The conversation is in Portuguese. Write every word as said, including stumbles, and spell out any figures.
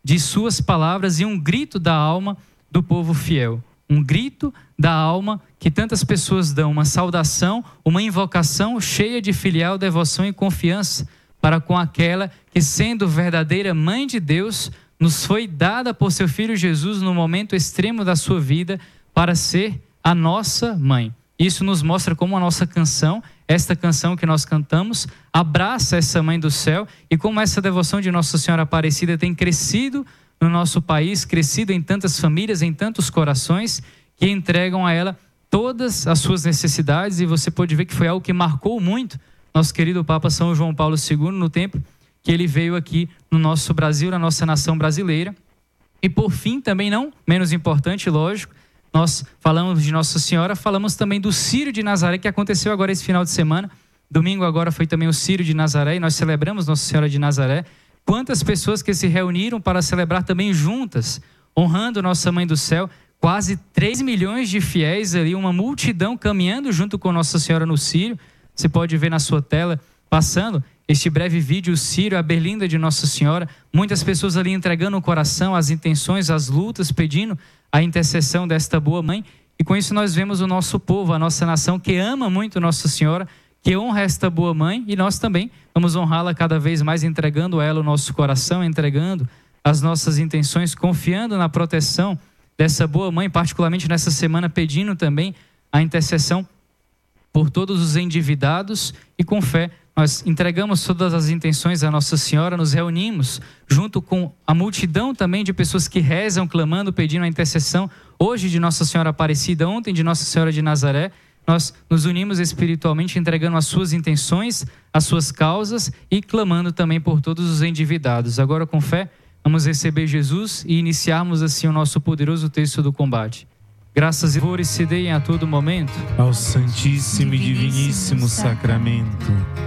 de suas palavras e um grito da alma do povo fiel. Um grito da alma que tantas pessoas dão, uma saudação, uma invocação cheia de filial devoção e confiança para com aquela que, sendo verdadeira mãe de Deus, nos foi dada por seu Filho Jesus no momento extremo da sua vida para ser a nossa mãe. Isso nos mostra como a nossa canção, esta canção que nós cantamos, abraça essa mãe do céu e como essa devoção de Nossa Senhora Aparecida tem crescido no nosso país, crescido em tantas famílias, em tantos corações que entregam a ela todas as suas necessidades. E você pode ver que foi algo que marcou muito nosso querido Papa São João Paulo segundo no tempo que ele veio aqui no nosso Brasil, na nossa nação brasileira. E por fim, também não menos importante, lógico, nós falamos de Nossa Senhora, falamos também do Círio de Nazaré, que aconteceu agora esse final de semana. Domingo agora foi também o Círio de Nazaré e nós celebramos Nossa Senhora de Nazaré. Quantas pessoas que se reuniram para celebrar também juntas, honrando Nossa Mãe do Céu. Quase três milhões de fiéis ali, uma multidão caminhando junto com Nossa Senhora no Círio. Você pode ver na sua tela, passando este breve vídeo, o Círio, a berlinda de Nossa Senhora. Muitas pessoas ali entregando o coração, as intenções, as lutas, pedindo a intercessão desta boa mãe. E com isso nós vemos o nosso povo, a nossa nação, que ama muito Nossa Senhora, que honra esta boa mãe, e nós também vamos honrá-la cada vez mais, entregando a ela o nosso coração, entregando as nossas intenções, confiando na proteção dessa boa mãe, particularmente nessa semana, pedindo também a intercessão por todos os endividados, e com fé nós entregamos todas as intenções à Nossa Senhora, nos reunimos junto com a multidão também de pessoas que rezam, clamando, pedindo a intercessão, hoje de Nossa Senhora Aparecida, ontem de Nossa Senhora de Nazaré. Nós nos unimos espiritualmente, entregando as suas intenções, as suas causas e clamando também por todos os endividados. Agora, com fé, vamos receber Jesus e iniciarmos assim o nosso poderoso texto do combate. Graças e louvores se deem a todo momento ao Santíssimo e Diviníssimo Sacramento.